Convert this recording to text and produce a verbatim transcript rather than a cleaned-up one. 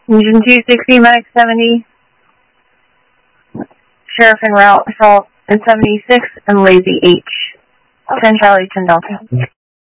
Engine two sixty, Medic seventy, Sheriff en route, Assault in seventy-six, and Lazy H. ten Charlie, ten Delta.